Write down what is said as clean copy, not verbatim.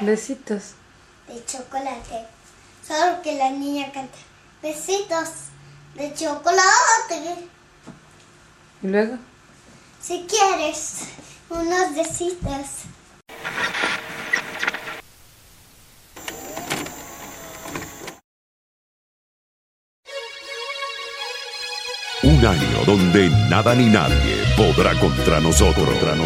Besitos. de chocolate. Solo que la niña canta besitos de chocolate. ¿Y luego? Si quieres unos besitos. Un año donde nada ni nadie podrá contra nosotros.